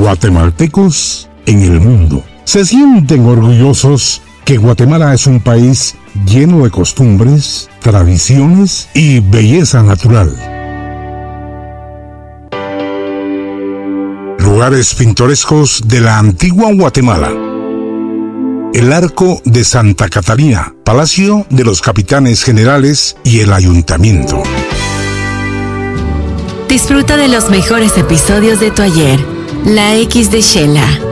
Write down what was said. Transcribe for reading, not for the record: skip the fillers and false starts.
Guatemaltecos en el mundo se sienten orgullosos que Guatemala es un país lleno de costumbres, tradiciones y belleza natural. Lugares pintorescos de la antigua Guatemala. El Arco de Santa Catarina, Palacio de los Capitanes Generales y el Ayuntamiento. Disfruta de los mejores episodios de Tu Ayer, La X de Shela.